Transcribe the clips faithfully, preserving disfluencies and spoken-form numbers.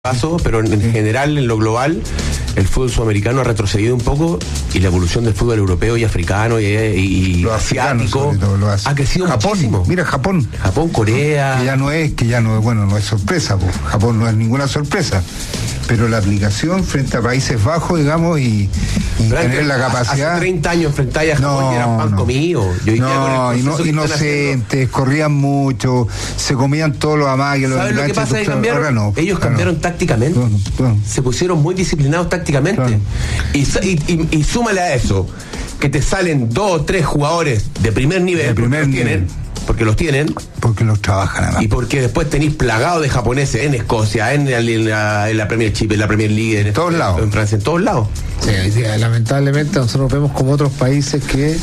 paso, pero en, en general, en lo global, el fútbol sudamericano ha retrocedido un poco y la evolución del fútbol europeo y africano y, y asiático todo, ha crecido Japón, muchísimo. Mira Japón. Japón, Corea. Que ya no es, que ya no es, bueno, no es sorpresa, pues. Japón no es ninguna sorpresa. Pero la aplicación frente a Países Bajos, digamos, y, y tener la capacidad. Hace treinta años enfrentáis a Japón no, y eran pan no. comido. Yo no, y no, inocentes, corrían mucho, se comían todos los amagues, los ¿sabes lo que pasa? Que cambiaron, no, ellos cambiaron no. tácticamente. No, no. Se pusieron muy disciplinados tácticamente. Claro. Y, y, y, y súmale a eso, que te salen dos o tres jugadores de primer nivel, de primer porque, nivel. Los tienen, porque los tienen. Porque los trabajan además. Y porque después tenéis plagados de japoneses en Escocia, en, en, la, en la Premier Chip, en la Premier League, en todos en, lados. En Francia, en todos lados. Sí, sí, lamentablemente nosotros vemos como otros países que eh,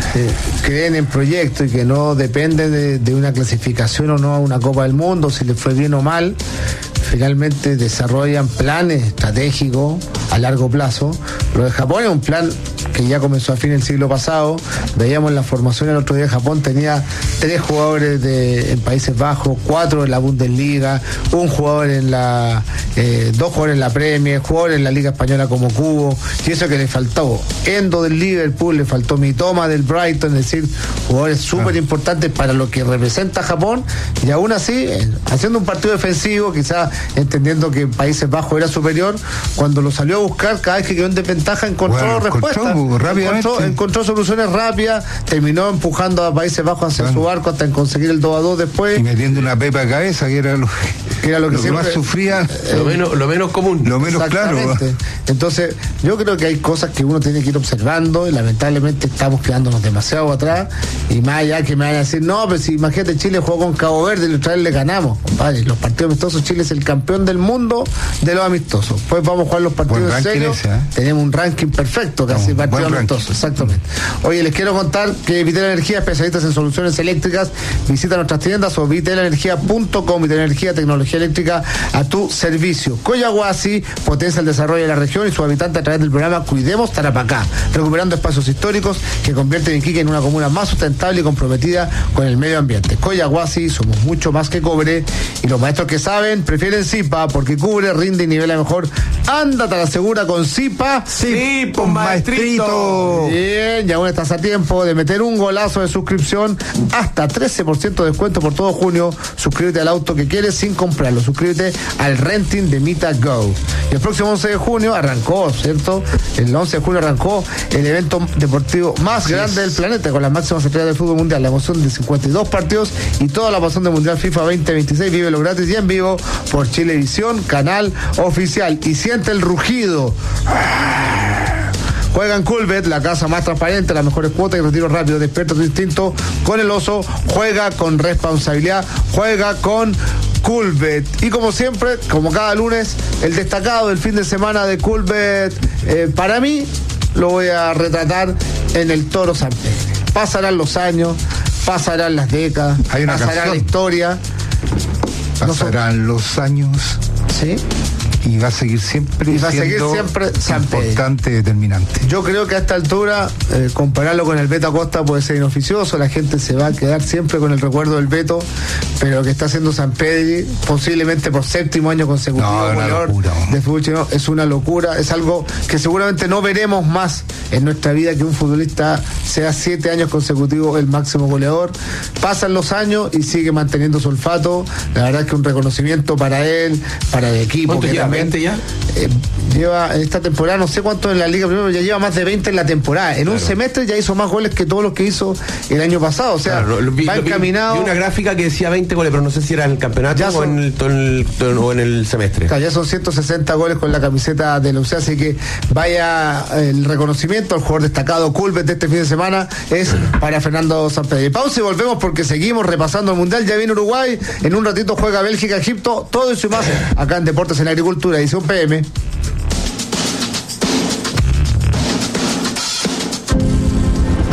creen en proyectos y que no dependen de, de una clasificación o no a una Copa del Mundo, si les fue bien o mal, finalmente desarrollan planes estratégicos a largo plazo. Lo de Japón es un plan que ya comenzó a fin del siglo pasado. Veíamos la formación el otro día, Japón tenía tres jugadores de, en Países Bajos, cuatro en la Bundesliga, un jugador en la eh, dos jugadores en la Premier, jugadores en la Liga Española como Cubo, y eso que le faltó Endo del Liverpool, le faltó Mitoma del Brighton, es decir, jugadores súper importantes para lo que representa Japón, y aún así, eh, haciendo un partido defensivo, quizás entendiendo que Países Bajos era superior, cuando lo salió a buscar, cada vez que quedó en desventaja encontró bueno, respuestas, encontró, encontró soluciones rápidas, terminó empujando a Países Bajos hacia bueno. su barco hasta en conseguir el dos a dos después. Y metiendo una pepa de cabeza, que era lo que, era lo que, lo siempre, que más sufría. Eh, lo, menos, lo menos común. Lo menos claro. Entonces, yo creo que hay cosas que uno tiene que ir observando y lamentablemente estamos quedándonos demasiado atrás, y más allá que me vayan a decir, no, pero si imagínate Chile jugó con Cabo Verde y otra vez le ganamos, compadre, los partidos amistosos, Chile es el campeón del mundo de los amistosos. Pues vamos a jugar los partidos en serio. Ese, ¿eh? Tenemos un ranking perfecto, casi partidos amistosos, exactamente. Oye, les quiero contar que Vitel Energía, especialistas en soluciones eléctricas, visita nuestras tiendas o vitel energía punto com. Vitel Energía, tecnología eléctrica a tu servicio. Coyahuasi potencia el desarrollo de la región y sus habitantes a través del programa Cuidemos Tarapacá, recuperando espacios históricos que convierten a Iquique en una comuna más sustentable y comprometida con el medio ambiente. Coyahuasi, somos mucho más que cobre, y los maestros que saben prefieren Zipa porque cubre, rinde y nivela mejor. Ándate a la segura con Zipa. Sí, pues maestrito. Bien, y aún estás a tiempo de meter un golazo de suscripción, hasta trece por ciento de descuento por todo junio. Suscríbete al auto que quieres sin comprarlo. Suscríbete al renting de Mita Go. Y el próximo once de junio arrancó, ¿cierto? El once de junio arrancó el evento deportivo más sí, grande del planeta, con las máximas estrellas del fútbol mundial, la emoción de cincuenta y dos partidos y toda la pasión del Mundial FIFA veinte veintiséis. Vívelo gratis y en vivo por Chilevisión, canal oficial, y siente el rugido. Juega en Coolbet, la casa más transparente, las mejores cuotas y retiro rápido. Despierta tu instinto con el oso. Juega con responsabilidad. Juega con Coolbet. Y como siempre, como cada lunes, el destacado del fin de semana de Coolbet, eh, para mí, lo voy a retratar en el Toro San Pedro. Pasarán los años, pasarán las décadas, Hay una pasará canción. la historia. Pasarán no los años. Sí. Y va a seguir siempre y va a seguir siempre San importante, determinante. Yo creo que a esta altura, eh, compararlo con el Beto Acosta puede ser inoficioso, la gente se va a quedar siempre con el recuerdo del Beto, pero lo que está haciendo Sampedri, posiblemente por séptimo año consecutivo, no, goleador locura, de fútbol chileno, es una locura, es algo que seguramente no veremos más en nuestra vida, que un futbolista sea siete años consecutivos el máximo goleador. Pasan los años y sigue manteniendo su olfato. La verdad es que un reconocimiento para él, para el equipo. Que lleva veinte ya? Eh, lleva en esta temporada, no sé cuánto en la Liga Primero, ya lleva más de veinte en la temporada. En claro. un semestre ya hizo más goles que todos los que hizo el año pasado. O sea, claro, lo, vi, va lo, encaminado. Vi una gráfica que decía veinte goles, pero no sé si era en el campeonato son, o, en el, el, o en el semestre. Claro, ya son ciento sesenta goles con la camiseta de la U C A, así que vaya el reconocimiento al jugador destacado. Coolbet de este fin de semana es para Fernando Sampedri. Pausa y volvemos porque seguimos repasando el Mundial. Ya viene Uruguay, en un ratito juega Bélgica, Egipto, todo eso y más acá en Deportes en la Agricultura, edición P M. Hay amenazas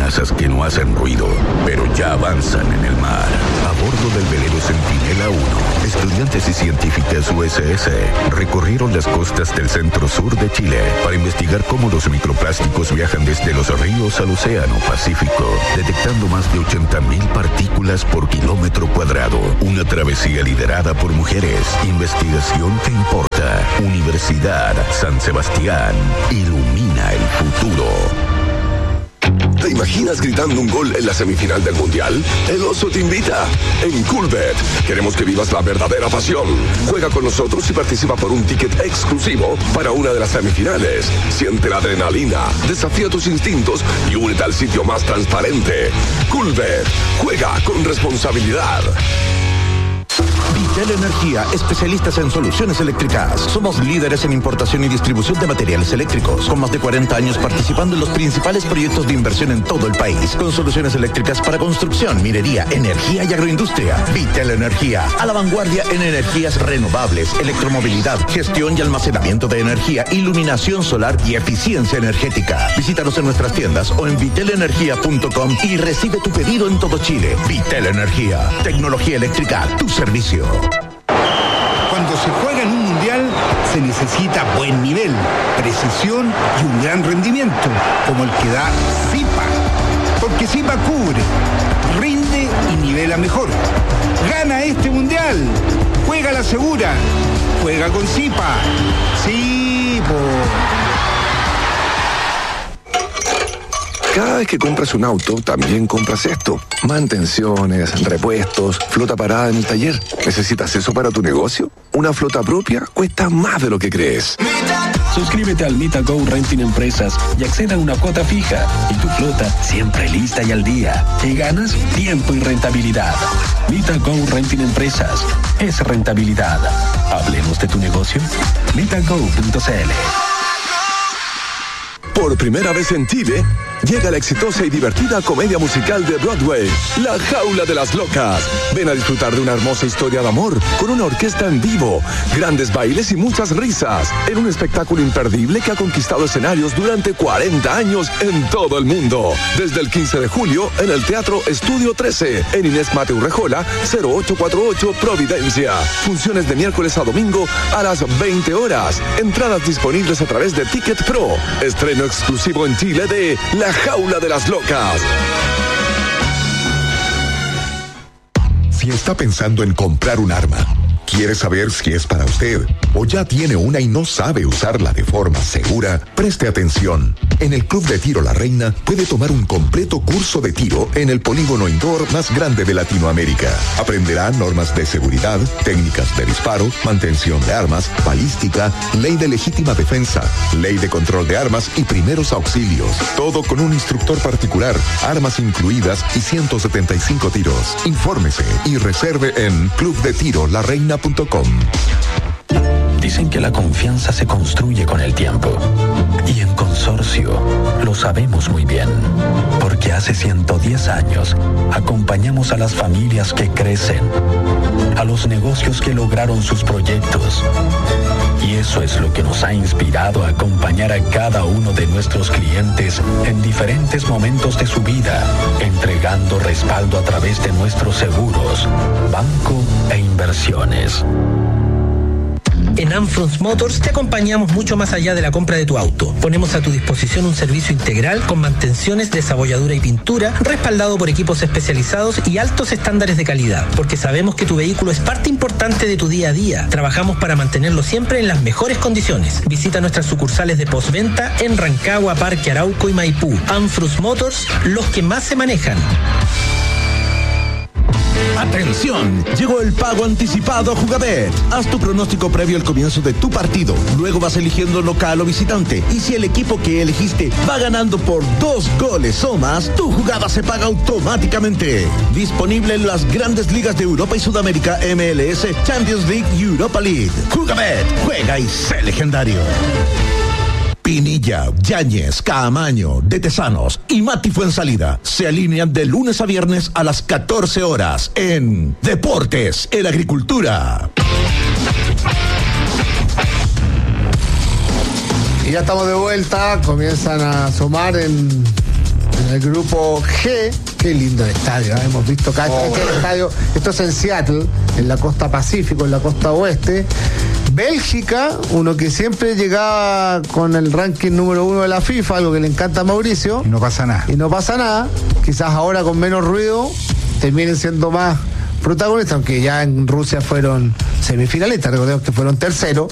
amenazas que no hacen ruido, pero ya avanzan en el mar. A bordo del velero Centinela uno, estudiantes y científicas U S S recorrieron las costas del centro-sur de Chile para investigar cómo los microplásticos viajan desde los ríos al océano Pacífico, detectando más de ochenta mil partículas por kilómetro cuadrado. Una travesía liderada por mujeres. Investigación que importa. Universidad San Sebastián. Ilumina el futuro. ¿Te imaginas gritando un gol en la semifinal del Mundial? El Oso te invita. En Coolbet queremos que vivas la verdadera pasión. Juega con nosotros y participa por un ticket exclusivo para una de las semifinales. Siente la adrenalina, desafía tus instintos y únete al sitio más transparente. Coolbet. Juega con responsabilidad. Vitel Energía, especialistas en soluciones eléctricas. Somos líderes en importación y distribución de materiales eléctricos, con más de cuarenta años participando en los principales proyectos de inversión en todo el país, con soluciones eléctricas para construcción, minería, energía y agroindustria. Vitel Energía, a la vanguardia en energías renovables, electromovilidad, gestión y almacenamiento de energía, iluminación solar y eficiencia energética. Visítanos en nuestras tiendas o en vitel energía punto com y recibe tu pedido en todo Chile. Vitel Energía, tecnología eléctrica a tu servicio. Cuando se juega en un mundial, se necesita buen nivel, precisión y un gran rendimiento, como el que da Zipa. Porque Zipa cubre, rinde y nivela mejor. Gana este mundial. Juega la segura. Juega con Zipa. Sí, po. Cada vez que compras un auto, también compras esto. Mantenciones, repuestos, flota parada en el taller. ¿Necesitas eso para tu negocio? Una flota propia cuesta más de lo que crees. Suscríbete al MitaGo Renting Empresas y acceda a una cuota fija. Y tu flota siempre lista y al día. Y ganas tiempo y rentabilidad. MitaGo Renting Empresas. Es rentabilidad. Hablemos de tu negocio. mitago punto c l. Por primera vez en Chile, llega la exitosa y divertida comedia musical de Broadway, La Jaula de las Locas. Ven a disfrutar de una hermosa historia de amor con una orquesta en vivo, grandes bailes y muchas risas, en un espectáculo imperdible que ha conquistado escenarios durante cuarenta años en todo el mundo. Desde el quince de julio en el Teatro Estudio trece, en Inés Mateu Rejola, cero ocho cuatro ocho Providencia. Funciones de miércoles a domingo a las veinte horas. Entradas disponibles a través de Ticket Pro. Estreno exclusivo en Chile de La Jaula de las Locas. Si está pensando en comprar un arma, quiere saber si es para usted o ya tiene una y no sabe usarla de forma segura, preste atención. En el Club de Tiro La Reina puede tomar un completo curso de tiro en el polígono indoor más grande de Latinoamérica. Aprenderá normas de seguridad, técnicas de disparo, mantención de armas, balística, ley de legítima defensa, ley de control de armas y primeros auxilios. Todo con un instructor particular, armas incluidas y ciento setenta y cinco tiros. Infórmese y reserve en club de tiro la reina punto com. Dicen que la confianza se construye con el tiempo. Y en Consorcio lo sabemos muy bien. Porque hace ciento diez años acompañamos a las familias que crecen, a los negocios que lograron sus proyectos. Y eso es lo que nos ha inspirado a acompañar a cada uno de nuestros clientes en diferentes momentos de su vida, entregando respaldo a través de nuestros seguros, banco e inversiones. En Amfrons Motors te acompañamos mucho más allá de la compra de tu auto. Ponemos a tu disposición un servicio integral con mantenciones, desabolladura y pintura, respaldado por equipos especializados y altos estándares de calidad, porque sabemos que tu vehículo es parte importante de tu día a día. Trabajamos para mantenerlo siempre en las mejores condiciones. Visita nuestras sucursales de postventa en Rancagua, Parque Arauco y Maipú. Amfrons Motors, los que más se manejan. ¡Atención! Llegó el pago anticipado a Jugabet. Haz tu pronóstico previo al comienzo de tu partido. Luego vas eligiendo local o visitante. Y si el equipo que elegiste va ganando por dos goles o más, tu jugada se paga automáticamente. Disponible en las grandes ligas de Europa y Sudamérica, M L S, Champions League y Europa League. Jugabet, juega y sé legendario. Pinilla, Yáñez, Caamaño, De Tesanos y Mati Fuensalida se alinean de lunes a viernes a las catorce horas en Deportes, el Agricultura. Y ya estamos de vuelta, comienzan a asomar en, en En el grupo G, qué lindo el estadio, ¿eh? Hemos visto acá, oh, este, este estadio, esto es en Seattle, en la costa Pacífico, en la costa oeste. Bélgica, uno que siempre llegaba con el ranking número uno de la FIFA, algo que le encanta a Mauricio. Y no pasa nada. Y no pasa nada. Quizás ahora con menos ruido terminen siendo más protagonistas, aunque ya en Rusia fueron semifinalistas, recordemos que fueron terceros.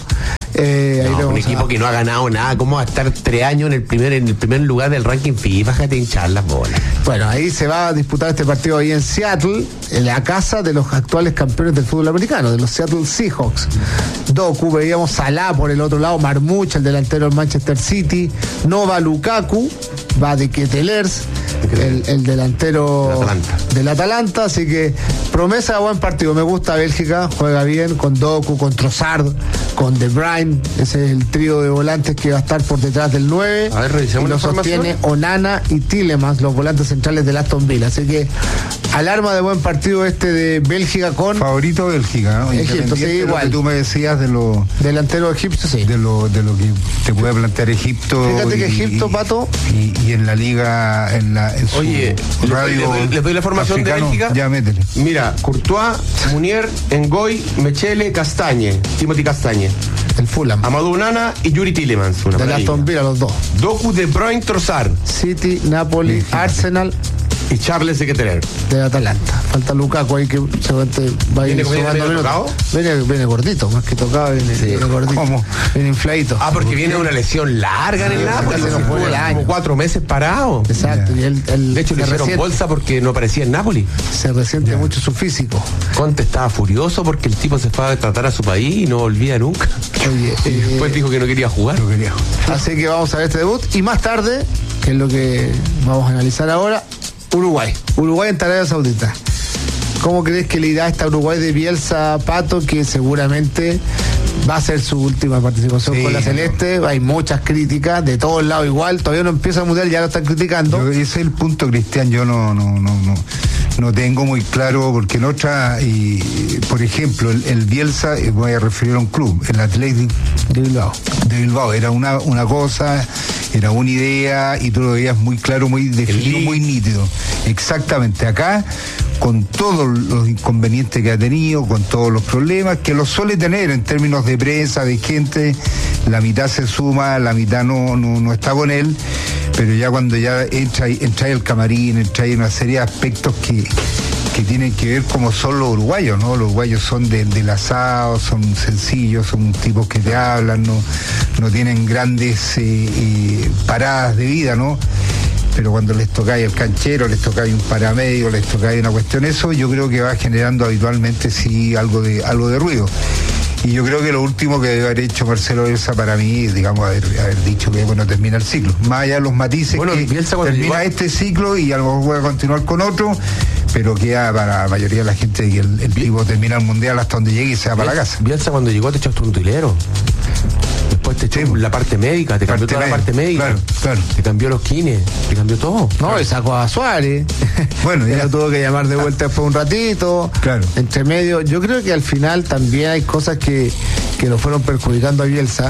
Eh, no, un equipo a... que no ha ganado nada, ¿cómo va a estar tres años en el primer en el primer lugar del ranking FIFA? Déjate hinchar las bolas. Bueno, ahí se va a disputar este partido ahí en Seattle, en la casa de los actuales campeones del fútbol americano, de los Seattle Seahawks. Doku, veíamos Salah por el otro lado, Marmouch, el delantero del Manchester City, Nova Lukaku, va de Ketelers, el, el delantero del Atalanta. del Atalanta, así que promesa de buen partido. Me gusta Bélgica, juega bien con Doku, con Trossard, con De Bruyne, ese es el trío de volantes que va a estar por detrás del nueve. A ver, revisemos y lo sostiene Onana y Tielemans, los volantes centrales del Aston Villa. Así que alarma de buen partido este de Bélgica con favorito Bélgica, ¿no? Egipto, sí, igual. Lo que tú me decías de lo delantero de Egipto, sí. De lo, de lo que te puede plantear Egipto. Fíjate y, que Egipto, Pato. Y, y en la liga, en la en Oye, radio les doy, doy la formación africano, de Bélgica. Ya métele. Mira, Courtois, Munier, Ngoy, Mechele, Castañe, Timothy Castañe. El Fulham. Amadou Onana y Yuri Tielemans. Una de Aston Villa, los dos. Doku, De Bruyne, Trossard. City, Napoli, sí, Arsenal. Y Charles de Keteler. De Atalanta. Falta Lukaku ahí que seguramente va a ir sumando minutos. Viene, viene gordito, más que tocado, viene, sí. viene gordito. ¿Cómo? Viene infladito. Ah, porque viene una lesión larga en el Napoli. Se nos fue el año. Como cuatro meses parado. Exacto. Yeah. Y él, él de hecho, le hicieron resiente, bolsa porque no aparecía en Napoli. Se resiente yeah. mucho su físico. Conte estaba furioso porque el tipo se fue a tratar a su país y no volvía nunca. Oye, y eh, después dijo que no quería jugar. No quería jugar. Así que vamos a ver este debut. Y más tarde, que es lo que vamos a analizar ahora, Uruguay. Uruguay en Arabia Saudita. ¿Cómo crees que le irá a esta Uruguay de Bielsa, Pato, que seguramente va a ser su última participación sí, con la Celeste? Hay muchas críticas de todos lados igual. Todavía no empieza el Mundial, ya lo están criticando. Yo, ese es el punto, Cristian. Yo no, no, no, no, no tengo muy claro, porque en otra, y, por ejemplo, el, el Bielsa, voy a referir a un club, el Athletic de Bilbao. De Bilbao. Era una, una cosa, era una idea, y tú lo veías muy claro, muy definido, muy nítido. Exactamente. Acá, con todos los inconvenientes que ha tenido, con todos los problemas que los suele tener en términos de prensa, de gente, la mitad se suma, la mitad no, no, no está con él, pero ya cuando ya entra, entra el camarín, entra una serie de aspectos que, que tienen que ver como son los uruguayos, ¿no? Los uruguayos son de, del asado, son sencillos, son tipos que te hablan, no, no tienen grandes eh, eh, paradas de vida, ¿no? Pero cuando les tocáis el canchero, les tocáis un paramédico, les tocáis una cuestión, eso yo creo que va generando habitualmente sí algo de algo de ruido. Y yo creo que lo último que debe haber hecho Marcelo Bielsa para mí, digamos, haber, haber dicho que bueno, termina el ciclo. Más allá de los matices, bueno, que termina llegó... este ciclo y a lo mejor voy a continuar con otro, pero queda para la mayoría de la gente que el, el tipo termina el Mundial hasta donde llegue y se va para la casa. Bielsa cuando llegó te echaste un utilero. Después te echó sí. la parte médica, te cambió parte toda médica. la parte médica. Claro, claro. Te cambió los kines, te cambió todo. No, claro. Y sacó a Suárez. Bueno, ya, ya lo tuvo que llamar de vuelta después un ratito. Claro. Entre medio, yo creo que al final también hay cosas que, que lo fueron perjudicando a Bielsa.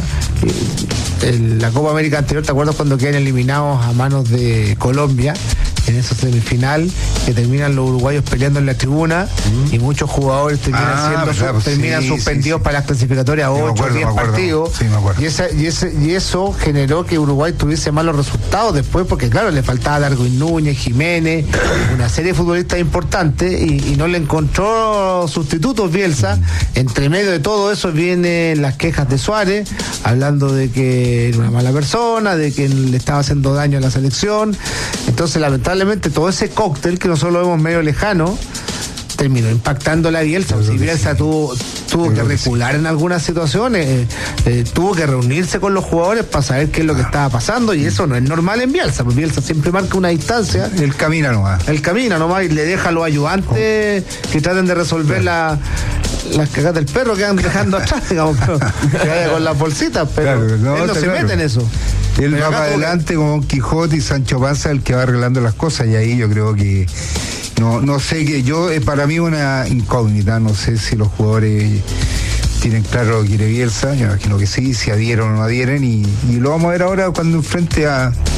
En la Copa América anterior, ¿te acuerdas cuando quedan eliminados a manos de Colombia? En esa semifinal, que terminan los uruguayos peleando en la tribuna mm. y muchos jugadores terminan ah, siendo verdad, pues, terminan sí, suspendidos sí, sí. para las clasificatorias ocho o diez partidos sí, y, esa, y, ese, y eso generó que Uruguay tuviese malos resultados después, porque claro, le faltaba Darwin Núñez, Jiménez, una serie de futbolistas importantes y, y no le encontró sustitutos Bielsa. Mm. Entre medio de todo eso vienen las quejas de Suárez, hablando de que era una mala persona, de que le estaba haciendo daño a la selección. Entonces, lamentablemente, todo ese cóctel que nosotros lo vemos medio lejano terminó impactando la Bielsa. Si Bielsa sí. tuvo, tuvo que recular sí. en algunas situaciones, eh, eh, tuvo que reunirse con los jugadores para saber qué es lo que estaba pasando, y eso no es normal en Bielsa, porque Bielsa siempre marca una distancia. Él camina nomás. Él camina nomás y le deja a los ayudantes oh. que traten de resolver la, las cagadas del perro que van dejando atrás, digamos, que vaya con las bolsitas, pero claro, no, él no se claro. mete en eso. Él va para adelante como un Quijote y Sancho Panza el que va arreglando las cosas, y ahí yo creo que no no sé, que yo es para mí una incógnita, no sé si los jugadores tienen claro lo que quiere Bielsa, yo imagino que sí, si adhieren o no adhieren, y, y lo vamos a ver ahora cuando enfrente a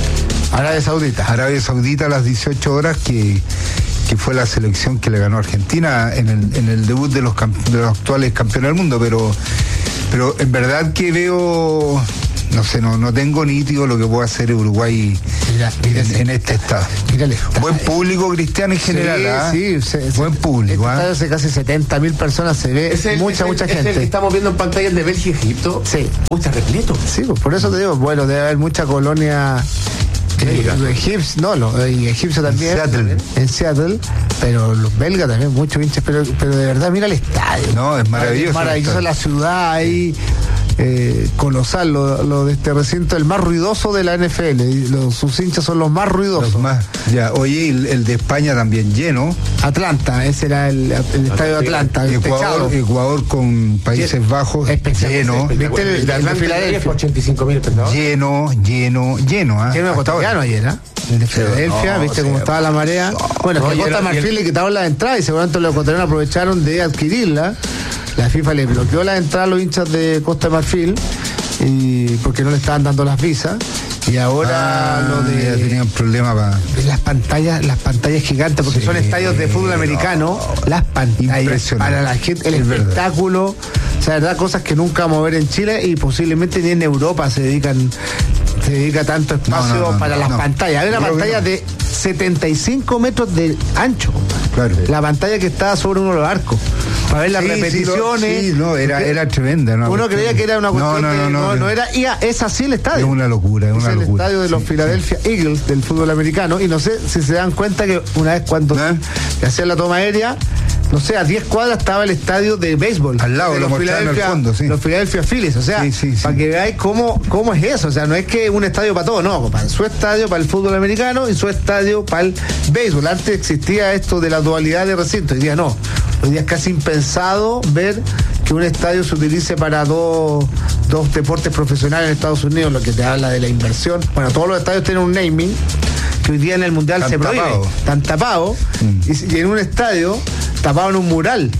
Arabia Saudita. Arabia Saudita a las dieciocho horas, que, que fue la selección que le ganó a Argentina en el, en el debut de los, de los actuales campeones del mundo, pero, pero en verdad que veo... No sé, no, no tengo nítido lo que puede hacer Uruguay mira, mira en, en este estado. Mírale. Buen público, Cristiano, en general. Sí, ¿eh? sí se, buen público. Este estadio ¿eh? hace casi setenta mil personas, se ve el, mucha, mucha el, gente. El que estamos viendo en pantalla el de Bélgica y Egipto. Sí. Mucha repleto. Sí, pues por eso te digo, bueno, debe haber mucha colonia eh, egipcia, no, lo, eh, egipcio también. En Seattle. En Seattle, pero los belgas también, muchos hinchas, pero, pero de verdad, mira el estadio. No, es maravilloso. Es maravillosa la ciudad ahí. Eh, colosal, lo, lo de este recinto, el más ruidoso de la N F L, y los, sus hinchas son los más ruidosos. Los más, ya, oye, el, el de España también lleno. Atlanta, ese era el, el estadio de Atlanta. El Ecuador, Ecuador con Países Bajos, lleno. ¿Viste el de Atlanta, Filadelfia? ochenta y cinco mil espectadores. Lleno, lleno, lleno. ¿eh? Lleno de ecuatorianos ayer, ¿eh? El de Filadelfia, no, viste cómo estaba la marea. Bueno, no, que Costa Marfil le quitaron la entrada y seguramente los ecuatorianos aprovecharon de adquirirla. La FIFA le bloqueó la entrada a los hinchas de Costa de Marfil y porque no le estaban dando las visas. Y ahora ah, lo de. Ya tenían problema para. Las pantallas, las pantallas gigantes, porque sí, son estadios de fútbol americano, no, las pantallas para la gente, el es espectáculo, verdad. O sea, verdad, cosas que nunca vamos a ver en Chile y posiblemente ni en Europa se dedican, se dedica tanto espacio no, no, no, para no, las no. pantallas. Hay una Creo pantalla no. de setenta y cinco metros de ancho, claro. La pantalla que está sobre uno de los arcos. Para ver las sí, repeticiones. Sí, no, era, era tremenda. Uno cuestión. creía que era una cuestión no, no, de, no, no, no, no era. Y es así el estadio. Es una locura, es una es el locura. estadio de los sí, Philadelphia sí. Eagles del fútbol americano. Y no sé si se dan cuenta que una vez cuando ¿Eh? hacían la toma aérea, no sé, a diez cuadras estaba el estadio de béisbol. Al lado, de lo los Philadelphia, al fondo, sí. Los Philadelphia Phillies. O sea, sí, sí, sí. para que veáis cómo, cómo es eso. O sea, no es que un estadio para todo, no. Para su estadio para el fútbol americano y su estadio para el béisbol. Antes existía esto de la dualidad de recinto. Hoy día no. Hoy día es casi impensado ver que un estadio se utilice para dos, dos deportes profesionales en Estados Unidos, lo que te habla de la inversión. Bueno, todos los estadios tienen un naming que hoy día en el Mundial tan se prohíbe. Tapado. Tan tapado. Mm. Y, y en un estadio tapado en un mural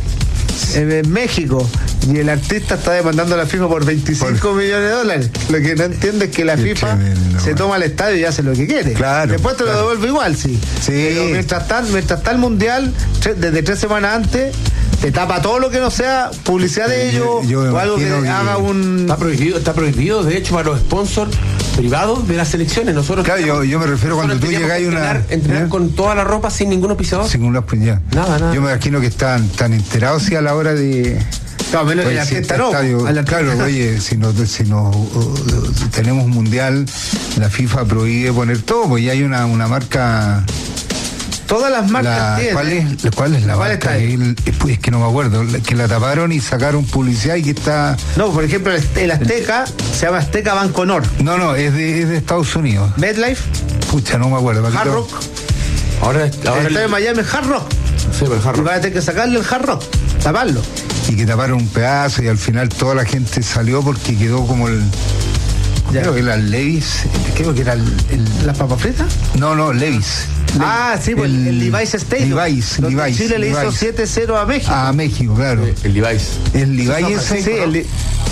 en México y el artista está demandando a la FIFA por veinticinco por... millones de dólares. Lo que no entiende es que la Qué FIFA tremendo, se toma el estadio y hace lo que quiere. Claro, después te claro. lo devuelve igual, sí. sí. Pero mientras está, mientras está el Mundial, desde tres semanas antes, te tapa todo lo que no sea publicidad de ellos o algo que, que haga un... Está prohibido, está prohibido, de hecho, para los sponsors privados de las selecciones. Nosotros claro, yo, yo me refiero cuando tú llegas y una entrenar, entrenar ¿eh? con toda la ropa sin ningún pisador. Sin ningún ya. Nada, nada. Yo me imagino que están tan enterados y a la hora de claro, menos oye, la si fiesta, no. Estadio, claro, oye, si no si no uh, tenemos mundial, la FIFA prohíbe poner todo, pues ya hay una una marca. Todas las marcas la, tienen. ¿Cuál es, cuál es la ¿Cuál marca? El, es que no me acuerdo, que la taparon y sacaron publicidad y que está... No, por ejemplo, el Azteca se llama Azteca Banco Honor. No, no, es de, es de Estados Unidos. MetLife. Pucha, no me acuerdo. Hard Rock. Ahora, ahora el estadio de Miami es Hard Rock. Sí, pero el Hard Rock. Y van a tener que sacarle el Hard Rock, taparlo. Y que taparon un pedazo y al final toda la gente salió porque quedó como el... Ya. Creo que era el Levi's, creo que era el... el ¿Las papas fritas? No, no, Levi's. Ah, sí, pues el, el Levi's Stadium. Levi's, Levi's. Chile le hizo siete cero a México. A México, claro. Sí, el Levi's. El Levi's, sí, sí, el...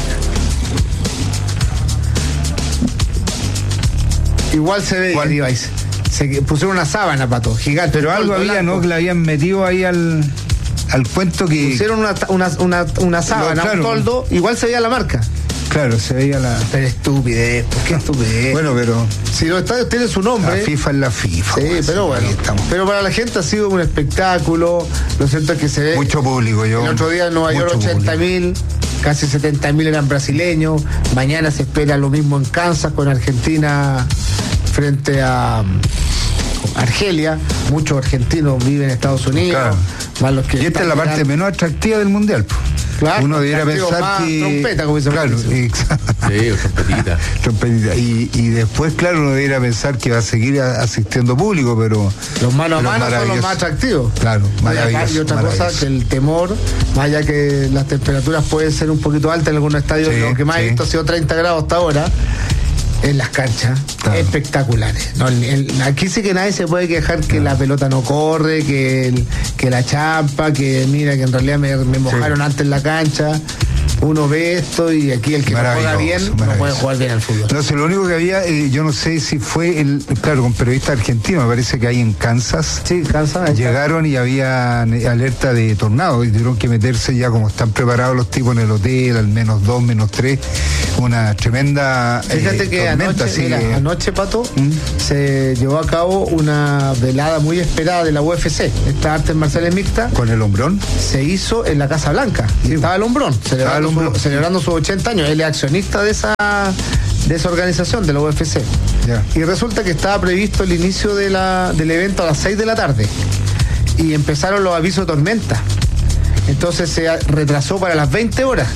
Igual se ve el Levi's. Se pusieron una sábana, pato, gigante. Pero algo había, blanco. ¿no? Que le habían metido ahí al, al cuento que... Pusieron una, una, una, una sábana, no, claro. un toldo, igual se veía la marca. Claro, se veía la... Pero estupidez, ¿por qué estupidez? Bueno, pero... Si los estadios tienen su nombre... La FIFA es la FIFA. Sí, pues, pero bueno. Estamos. Pero para la gente ha sido un espectáculo, lo cierto es que se ve... Mucho público, yo... El otro día en Nueva York ochenta mil, casi setenta mil eran brasileños, mañana se espera lo mismo en Kansas con Argentina frente a Argelia, muchos argentinos viven en Estados Unidos, claro. Más los que y esta es la parte mirando. menos atractiva del mundial, pues. Claro, uno debiera pensar más que trompeta, como dice claro, exacto. Sí, trompetita. trompetita. Y, y después, claro, uno debiera pensar que va a seguir asistiendo público, pero los mano a mano son los más atractivos. Claro, maravilloso. Y otra cosa que el temor, más allá que las temperaturas pueden ser un poquito altas en algunos estadios, sí, lo que más sí. he visto ha sido treinta grados hasta ahora. En las canchas, claro. Espectaculares. No, el, el, aquí sí que nadie se puede quejar que no. La pelota no corre, que, el, que la champa, que mira que en realidad me, me mojaron sí. antes en la cancha. uno ve esto y aquí el que no juega bien no puede jugar bien al fútbol. No sé, lo único que había, eh, yo no sé si fue, el claro, con periodistas argentinos, me parece que ahí en Kansas. Sí, Kansas. Llegaron y había alerta de tornado y tuvieron que meterse ya como están preparados los tipos en el hotel, al menos dos, menos tres, una tremenda Fíjate eh, que tormenta, anoche, mira, que... anoche, Pato, ¿Mm? se llevó a cabo una velada muy esperada de la U F C, esta artes marciales mixta. ¿Con el hombrón? Se hizo en la Casa Blanca. Sí. Estaba el hombrón, celebrando, estaba el hombrón. Su, celebrando sus ochenta años. Él es accionista de esa, de esa organización, de la U F C. Yeah. Y resulta que estaba previsto el inicio de la, del evento a las seis de la tarde. Y empezaron los avisos de tormenta. Entonces se retrasó para las veinte horas.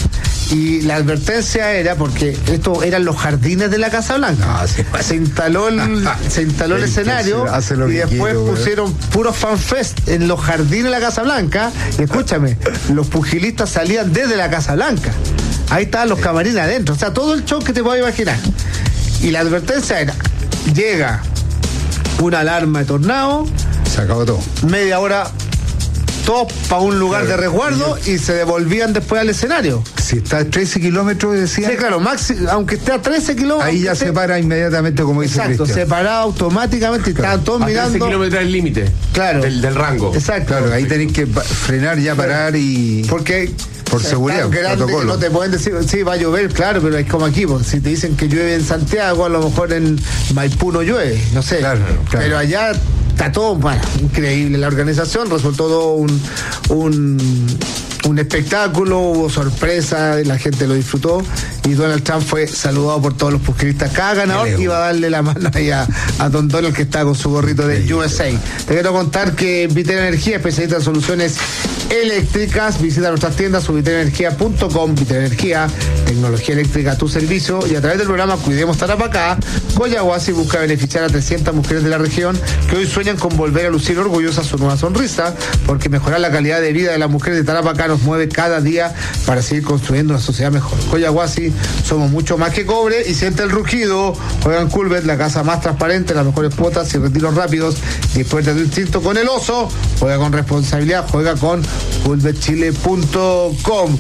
Y la advertencia era, porque esto eran los jardines de la Casa Blanca. No, sí, se instaló el, se instaló el escenario y después quiero, pusieron puros fanfest en los jardines de la Casa Blanca. Y escúchame, los pugilistas salían desde la Casa Blanca. Ahí estaban los camarines adentro. O sea, todo el show que te puedas imaginar. Y la advertencia era, llega una alarma de tornado. Se acabó todo. Media hora todos para un lugar claro, de resguardo y, yo... y se devolvían después al escenario. Si está a trece kilómetros, decía. Sí, claro, maxi, aunque esté a trece kilómetros. Ahí ya esté... se para inmediatamente, como dice Cristian. Exacto, se para automáticamente y claro. Estaban todos a mirando. trece kilómetros es el límite. Claro. Del, del rango. Exacto. Claro, ahí tenéis que frenar, ya parar y. Porque. Por seguridad, claro, que no te pueden decir, sí, va a llover, claro, pero es como aquí, pues, si te dicen que llueve en Santiago, a lo mejor en Maipú no llueve, no sé. Claro, claro. Pero allá está todo, bueno, increíble. La organización resultó todo un, un, un espectáculo, hubo sorpresa, la gente lo disfrutó y Donald Trump fue saludado por todos los pugilistas. Cada ganador iba a darle la mano ahí a, a Don Donald, que está con su gorrito de U S A. Te quiero contar que Vitel Energía, especialista en soluciones eléctricas, visita nuestras tiendas o vitel energía punto com. Vitel Energía, tecnología eléctrica a tu servicio, y a través del programa Cuidemos Tarapacá, Coyahuasi busca beneficiar a trescientas mujeres de la región que hoy sueñan con volver a lucir orgullosas su nueva sonrisa, porque mejorar la calidad de vida de las mujeres de Tarapacá nos mueve cada día para seguir construyendo una sociedad mejor. Coyahuasi, somos mucho más que cobre, y siente el rugido. Juega en Culbet, la casa más transparente, las mejores cuotas y retiros rápidos. Dispuesta de tu instinto con el oso. Juega con responsabilidad, juega con culbet chile punto com.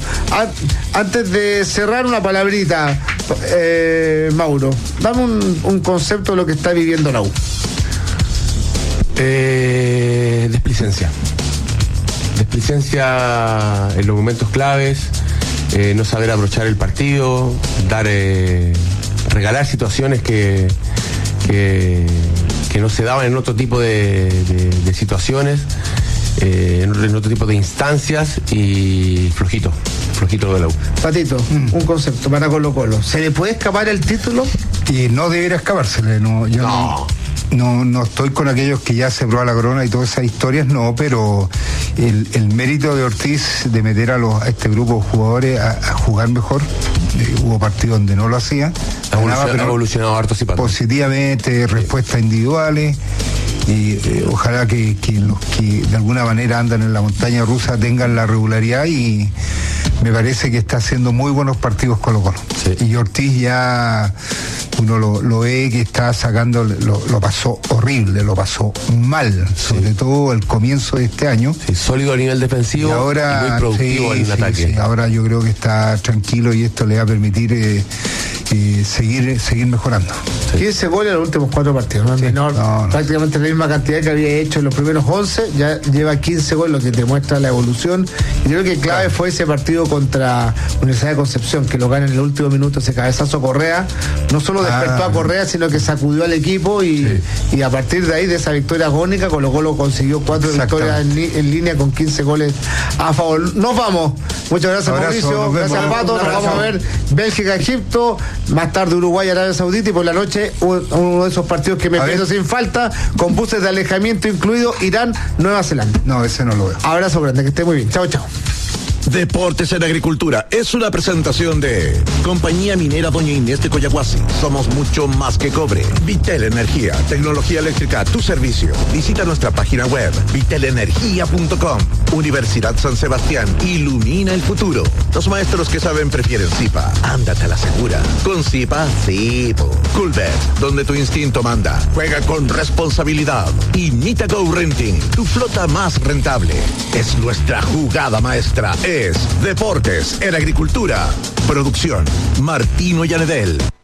Antes de cerrar, una palabrita, eh, Mauro, dame un, un concepto de lo que está viviendo la U. Eh, desplicencia. Desplicencia en los momentos claves, eh, no saber aprovechar el partido, dar, eh, regalar situaciones que, que, que no se daban en otro tipo de, de, de situaciones. Eh, en otro tipo de instancias, y flojito, flojito de la U. Patito, mm. un concepto para Colo Colo. ¿Se le puede escapar el título? Y no debería escapársele, no, yo no. no, no, no estoy con aquellos que ya se probó la corona y todas esas historias, no, pero el, el mérito de Ortiz de meter a, los, a este grupo de jugadores a, a jugar mejor, eh, hubo partidos donde no lo hacía. Ha evolucionado, evolucionado harto, sí, positivamente, respuestas individuales. Y eh, ojalá que, que los que de alguna manera andan en la montaña rusa tengan la regularidad, y me parece que está haciendo muy buenos partidos Colo Colo. Sí. Y Ortiz ya uno lo, lo ve que está sacando, lo, lo pasó horrible, lo pasó mal, sobre sí. todo el comienzo de este año. Sí, sólido a nivel defensivo y, ahora, y muy productivo sí, en el sí, ataque. Sí, ahora yo creo que está tranquilo y esto le va a permitir eh, eh, seguir, seguir mejorando. Sí. quince goles en los últimos cuatro partidos, ¿no? Sí. Menor, no, no. Prácticamente la misma cantidad que había hecho en los primeros once, ya lleva quince goles, lo que te muestra la evolución. Y creo que clave claro. fue ese partido contra Universidad de Concepción, que lo gana en el último minuto, ese cabezazo Correa. No solo despertó ah. a Correa, sino que sacudió al equipo, y, sí. y a partir de ahí, de esa victoria agónica, Colo Colo consiguió cuatro victorias en, en línea con quince goles a favor. Nos vamos. Muchas gracias, abrazo, Mauricio. Gracias, Pato. Nos vamos a ver Bélgica, Egipto, más tarde Uruguay, Arabia Saudita, y por la noche uno de esos partidos que me pierdo sin falta, con buses de alejamiento incluido, Irán, Nueva Zelanda. No, ese no lo veo. Abrazo grande, que esté muy bien. Chao, chao. Deportes en Agricultura es una presentación de Compañía Minera Doña Inés de Coyahuasi. Somos mucho más que cobre. Vitel Energía, tecnología eléctrica a tu servicio. Visita nuestra página web vitel energía punto com. Universidad San Sebastián, ilumina el futuro. Los maestros que saben prefieren Zipa. Ándate a la segura. Con Zipa, sí. Coolbet, donde tu instinto manda. Juega con responsabilidad. Y Mitago Renting, tu flota más rentable. Es nuestra jugada maestra. Es Deportes en Agricultura. Producción, Martino Yanedel.